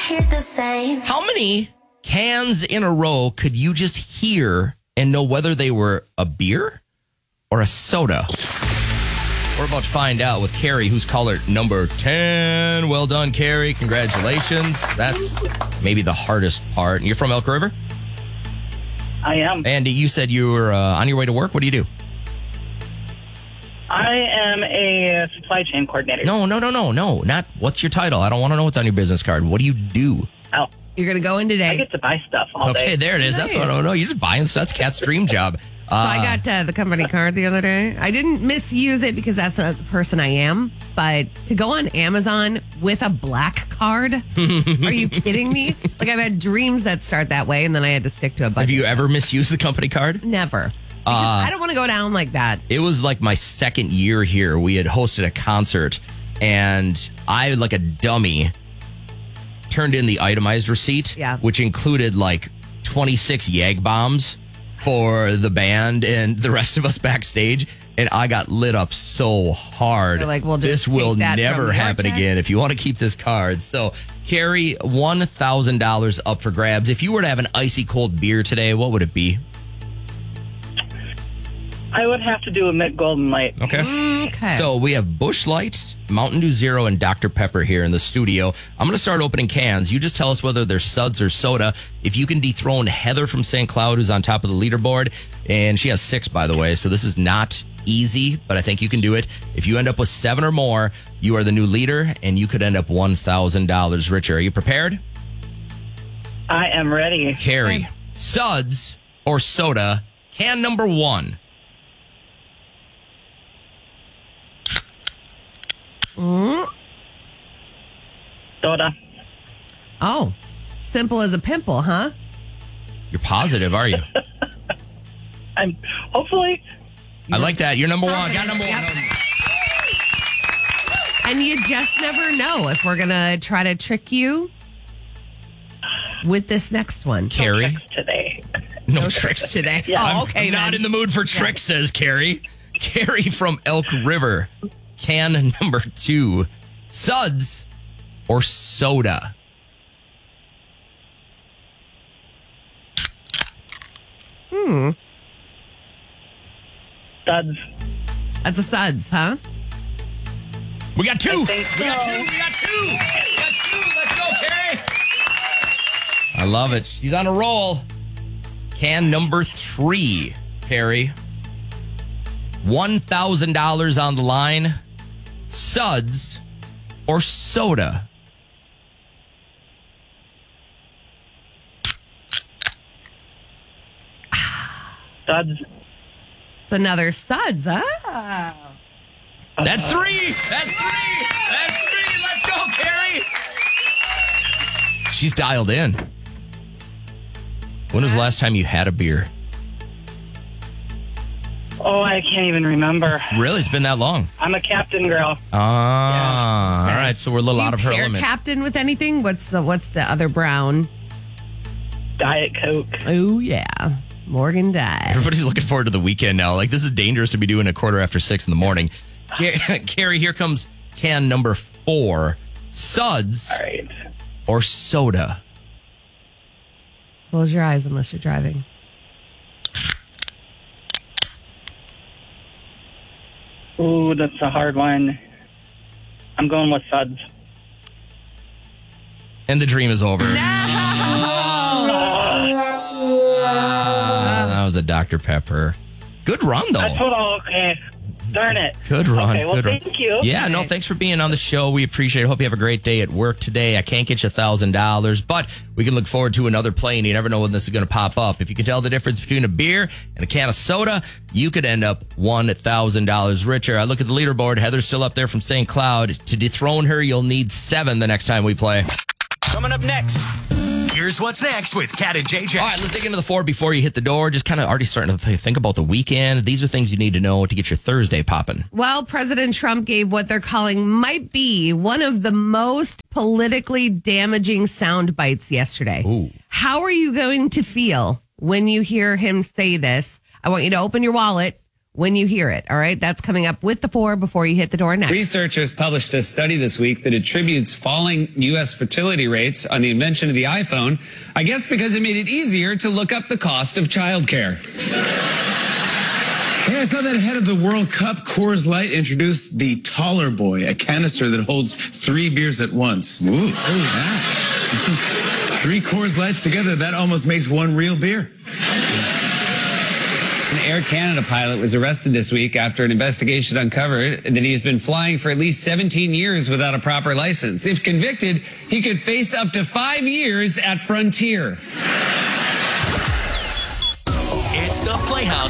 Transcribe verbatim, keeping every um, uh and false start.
hear the same. How many cans in a row could you just hear and know whether they were a beer or a soda? We're about to find out with Carrie, who's caller number ten. Well done, Carrie. Congratulations. That's maybe the hardest part. And you're from Elk River? I am. And you said you were uh, on your way to work. What do you do? I am a supply chain coordinator. No, no, no, no, no. Not what's your title. I don't want to know what's on your business card. What do you do? Oh, You're going to go in today. I get to buy stuff all Okay, day. there it is. That's what I don't know. You're just buying stuff. That's Kat's dream job. So I got uh, the company card the other day. I didn't misuse it because that's not the person I am. But to go on Amazon with a black card, are you kidding me? Like, I've had dreams that start that way, and then I had to stick to a budget. Have you ever misused the company card? Never. Because I don't want to go down like that. It was like my second year here. We had hosted a concert, and I, like a dummy, turned in the itemized receipt, Yeah. which included like twenty-six Yag bombs for the band and the rest of us backstage. And I got lit up so hard. They're like, well, just this will take that never from your happen check. again if you want to keep this card. So, Carrie, one thousand dollars up for grabs. If you were to have an icy cold beer today, what would it be? I would have to do a Mick Golden Light. Okay. Okay. So we have Busch Light, Mountain Dew Zero, and Doctor Pepper here in the studio. I'm going to start opening cans. You just tell us whether they're suds or soda. If you can dethrone Heather from Saint Cloud, who's on top of the leaderboard, and she has six, by the way, so this is not easy, but I think you can do it. If you end up with seven or more, you are the new leader, and you could end up one thousand dollars richer. Are you prepared? I am ready. Carrie, suds or soda, can number one. Soda. Oh, simple as a pimple, huh? You're positive, are you? I'm hopefully. I like that. You're number one. Got number Yep. one. And you just never know if we're going to try to trick you with this next one. Carrie. Today. No tricks today. Yeah. Oh, okay. I'm not then. in the mood for tricks, says Carrie. Carrie from Elk River. Can number two. Suds or soda? Hmm. Suds. That's a suds, huh? We got two. I think We got so. two. We got two. We got two. Let's go, Carrie. I love it. She's on a roll. Can number three, Carrie. one thousand dollars on the line. Suds or soda? Suds. It's another suds, huh? That's three. That's three. That's three. Let's go, Carrie. She's dialed in. When was the last time you had a beer? Oh, I can't even remember. Really? It's been that long. I'm a captain girl. Ah, all right. So we're a little Do you out of her pair element. captain with anything? What's the What's the other brown? Diet Coke. Oh yeah, Morgan Diet. Everybody's looking forward to the weekend now. Like, this is dangerous to be doing a quarter after six in the morning. Car- Carrie, here comes can number four. Suds All right. or soda? Close your eyes unless you're driving. Ooh, that's a hard one. I'm going with suds. And the dream is over. Ah, that was a Doctor Pepper. Good run, though. That's what all, okay. Darn it. Good run. Okay, well, good run. thank you. Yeah, no, thanks for being on the show. We appreciate it. Hope you have a great day at work today. I can't get you one thousand dollars, but we can look forward to another play, and you never know when this is going to pop up. If you can tell the difference between a beer and a can of soda, you could end up one thousand dollars richer. I look at the leaderboard. Heather's still up there from Saint Cloud. To dethrone her, you'll need seven the next time we play. Coming up next, here's what's next with Kat and J J. All right, let's dig into the four before you hit the door. Just kind of already starting to th- think about the weekend. These are things you need to know to get your Thursday popping. Well, President Trump gave what they're calling might be one of the most politically damaging sound bites yesterday. Ooh. How are you going to feel when you hear him say this? I want you to open your wallet. when you hear it. All right. That's coming up with the four before you hit the door next. Researchers published a study this week that attributes falling U S fertility rates on the invention of the iPhone, I guess because it made it easier to look up the cost of childcare. Hey, I saw that ahead of the World Cup, Coors Light introduced the Taller Boy, a canister that holds three beers at once. Ooh, yeah. Three Coors Lights together, that almost makes one real beer. An Air Canada pilot was arrested this week after an investigation uncovered that he has been flying for at least seventeen years without a proper license. If convicted, he could face up to five years at Frontier. It's the Playhouse